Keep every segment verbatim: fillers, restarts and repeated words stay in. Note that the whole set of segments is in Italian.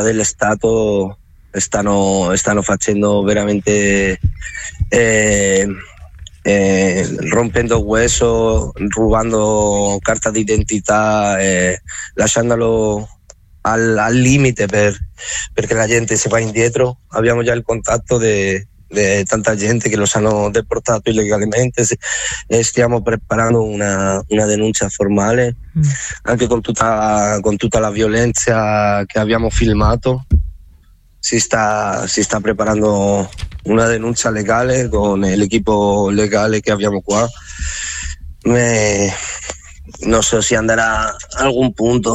dello Stato stanno, stanno facendo veramente eh, eh, rompendo hueso, rubando carta d'identità e lasciandolo al, al limite per, perché la gente si va indietro. Abbiamo già il contatto di tanta gente che lo hanno deportato illegalmente e stiamo preparando una, una denuncia formale mm. anche con tutta, con tutta la violenza che abbiamo filmato. Si sta, si sta preparando una denuncia legale con l'equipo legale che abbiamo qua. Me, non so se andrà a alcun punto.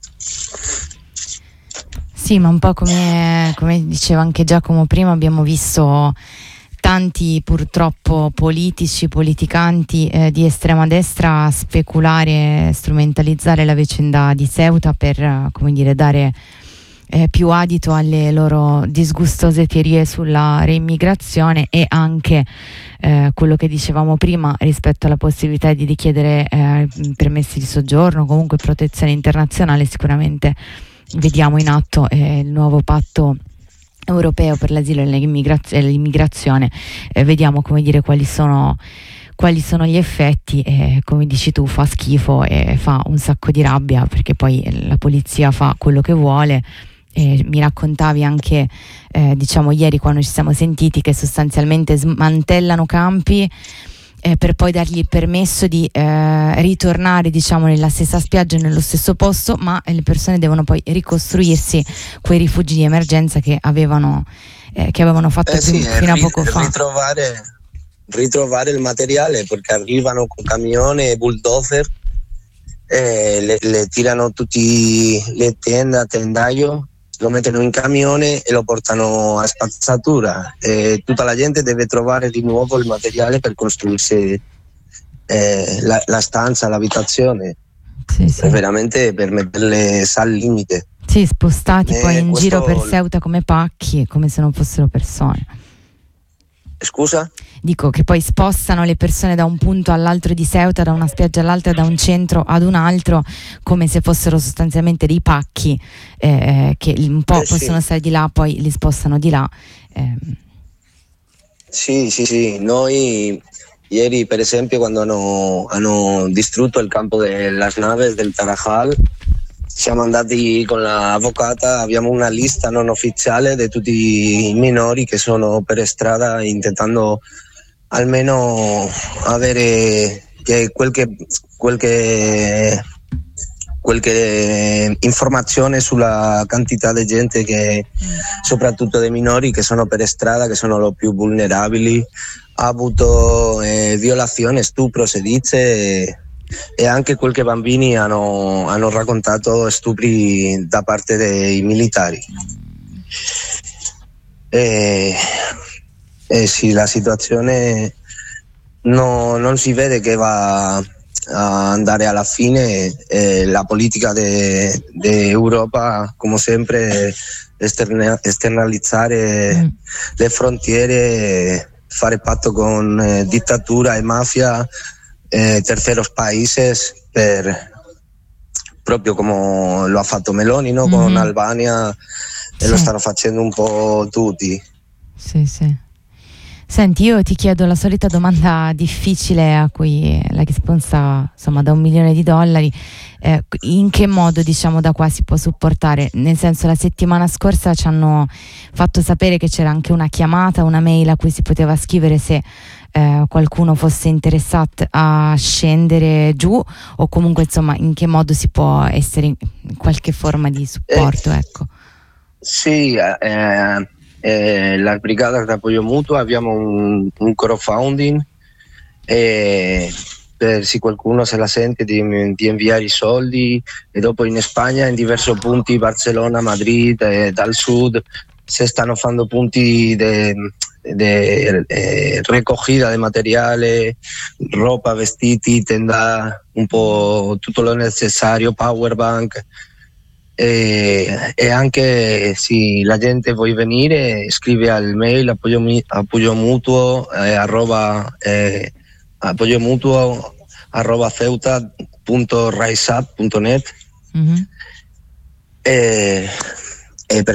Sì, ma un po' come, come diceva anche Giacomo prima, abbiamo visto tanti purtroppo politici, politicanti eh, di estrema destra speculare, strumentalizzare la vicenda di Ceuta per, come dire, dare eh, più adito alle loro disgustose teorie sulla reimmigrazione e anche eh, quello che dicevamo prima rispetto alla possibilità di richiedere eh, permessi di soggiorno, comunque protezione internazionale. Sicuramente vediamo in atto eh, il nuovo patto europeo per l'asilo e l'immigrazione, eh, vediamo, come dire, quali sono quali sono gli effetti e, come dici tu, fa schifo e fa un sacco di rabbia, perché poi la polizia fa quello che vuole. E mi raccontavi anche eh, diciamo ieri, quando ci siamo sentiti, che sostanzialmente smantellano campi Eh, per poi dargli il permesso di eh, ritornare, diciamo, nella stessa spiaggia e nello stesso posto, ma le persone devono poi ricostruirsi quei rifugi di emergenza che avevano eh, che avevano fatto eh sì, fino ri- a poco fa. Ritrovare, ritrovare il materiale, perché arrivano con camioni e bulldozer, eh, le, le tirano tutti le tende a tendaio, lo mettono in camione e lo portano a spazzatura, e tutta la gente deve trovare di nuovo il materiale per costruirsi eh, la, la stanza, l'abitazione. Sì, sì. Veramente per metterle al limite. Sì, spostati eh, poi in questo... giro per Ceuta come pacchi, come se non fossero persone. Scusa? Dico che poi spostano le persone da un punto all'altro di Ceuta, da una spiaggia all'altra, da un centro ad un altro, come se fossero sostanzialmente dei pacchi eh, che un po' eh, possono sì. stare di là, poi li spostano di là. Eh. Sì, sì, sì. Noi ieri, per esempio, quando hanno, hanno distrutto il campo delle naves del Tarajal, siamo andati con l'avvocata, abbiamo una lista non ufficiale di tutti i minori che sono per strada, intentando almeno avere che qualche, qualche, qualche informazione sulla quantità di gente che, soprattutto dei minori, che sono per strada, che sono lo più vulnerabili. Ha avuto eh, violazione, stupro, si dice, e anche qualche bambini hanno, hanno raccontato stupri da parte dei militari. E, e sì, la situazione no, non si vede che va a andare alla fine. E la politica dell'Europa, come sempre, esterna, esternalizzare mm. le frontiere, fare patto con eh, dittatura e mafia, Eh, terceros países, per, proprio come lo ha fatto Meloni, no? Con mm-hmm. Albania, e sì. Lo stanno facendo un po' tutti. Sì, sì. Senti, io ti chiedo la solita domanda difficile a cui la risposta, insomma, da un milione di dollari. Eh, in che modo, diciamo, da qua si può supportare? Nel senso, la settimana scorsa ci hanno fatto sapere che c'era anche una chiamata, una mail a cui si poteva scrivere se eh, qualcuno fosse interessato a scendere giù, o comunque, insomma, in che modo si può essere in qualche forma di supporto, eh, ecco. Sì, eh, eh, la brigata di apoyo mutuo abbiamo un, un crowdfunding e per se qualcuno se la sente di, di inviare i soldi, e dopo in Spagna, in diversi punti, Barcellona, Madrid, eh, dal sud, si stanno facendo punti di eh, recogida di materiale, roba, vestiti, tenda, un po' tutto lo necessario, power bank. E, e anche se la gente vuole venire, scrive al mail apoyo, apoyo mutuo eh, arroba eh, apoyo mutuo arroba ceuta punto riseup punto net. Mm-hmm. E